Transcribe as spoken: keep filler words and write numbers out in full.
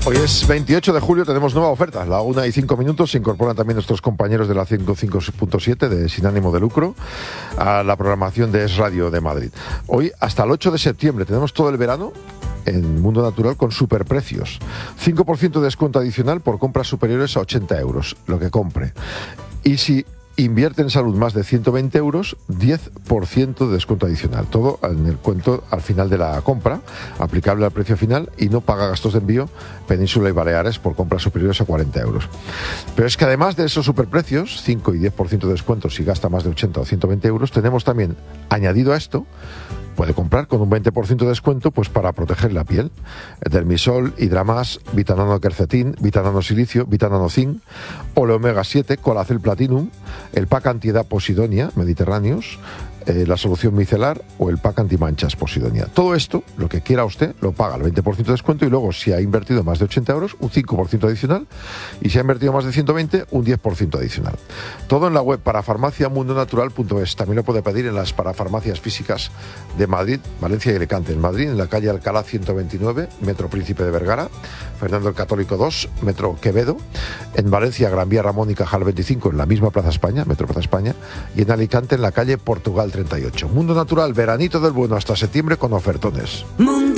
Hoy es veintiocho de julio, tenemos nueva oferta. La una y cinco minutos se incorporan también nuestros compañeros de la ciento cinco punto siete de Sin Ánimo de Lucro a la programación de Es Radio de Madrid. Hoy hasta el ocho de septiembre tenemos todo el verano en Mundo Natural con superprecios. cinco por ciento de descuento adicional por compras superiores a ochenta euros, lo que compre. Y si invierte en salud más de ciento veinte euros, diez por ciento de descuento adicional. Todo en el cuento al final de la compra, aplicable al precio final, y no paga gastos de envío Península y Baleares por compras superiores a cuarenta euros. Pero es que además de esos superprecios, cinco y diez por ciento de descuento si gasta más de ochenta o ciento veinte euros, tenemos también, añadido a esto, puede comprar con un veinte por ciento de descuento pues para proteger la piel. Dermisol, Hidramas, Vitanano Quercetin, Vitanano Silicio, Vitanano Zinc, Ole Omega siete, Colacel Platinum, el pack antiedad Posidonia, Mediterráneos, eh, la solución micelar o el pack antimanchas Posidonia. Todo esto, lo que quiera usted, lo paga al veinte por ciento de descuento y luego si ha invertido más de ochenta euros, un cinco por ciento adicional, y si ha invertido más de ciento veinte, un diez por ciento adicional. Todo en la web parafarmacia mundo natural punto es. También lo puede pedir en las parafarmacias físicas de Madrid, Valencia y Alicante. En Madrid, en la calle Alcalá ciento veintinueve, Metro Príncipe de Vergara, Fernando el Católico dos, Metro Quevedo. En Valencia, Gran Vía Ramón y Cajal veinticinco, en la misma Plaza España, Metro Plaza España. Y en Alicante, en la calle Portugal treinta y ocho. Mundo Natural, veranito del bueno hasta septiembre con ofertones. Mundo